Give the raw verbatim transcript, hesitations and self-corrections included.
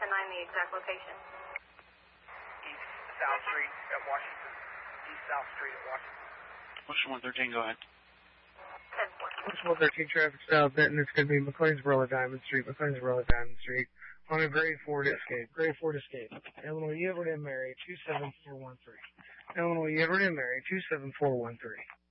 ten nine, the exact location. East South Street at Washington. East South Street at Washington. Ocean one thirteen, go ahead. ten four. Ocean one thirteen, traffic south, Benton. It's going to be McLeansboro Diamond Street, McLeansboro Diamond Street. On a gray Ford Escape. Gray Ford Escape. Illinois Edward and Mary, two seven four one three. Illinois Edward and Mary, two seven four one three.